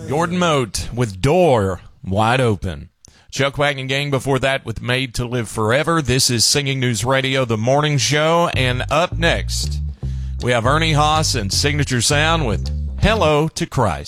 Gordon Mote with Door Wide Open. Chuck Wagon Gang before that with Made to Live Forever. This is Singing News Radio, the morning show. And up next, we have Ernie Haas and Signature Sound with Hello to Christ.